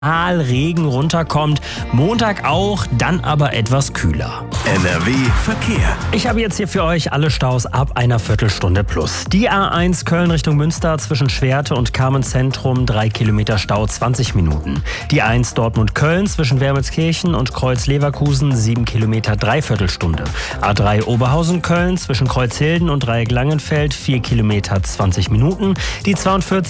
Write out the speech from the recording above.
Regen runterkommt. Montag auch, dann aber etwas kühler. NRW Verkehr. Ich habe jetzt hier für euch alle Staus ab einer Viertelstunde plus. Die A1 Köln Richtung Münster zwischen Schwerte und Carmen-Zentrum 3 Kilometer Stau 20 Minuten. Die A1 Dortmund-Köln zwischen Wermelskirchen und Kreuz-Leverkusen 7 Kilometer Dreiviertelstunde. A3 Oberhausen-Köln zwischen Kreuzhilden und Dreieck-Langenfeld 4 Kilometer 20 Minuten. Die 42